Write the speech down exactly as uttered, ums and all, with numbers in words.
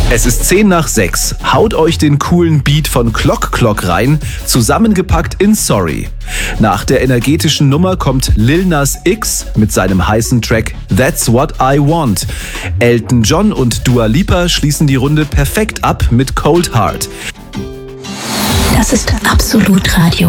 Es ist zehn nach sechs. Haut euch den coolen Beat von Clock Clock rein, zusammengepackt in Sorry. Nach der energetischen Nummer kommt Lil Nas X mit seinem heißen Track That's What I Want. Elton John und Dua Lipa schließen die Runde perfekt ab mit Cold Heart. Das ist Absolut Radio.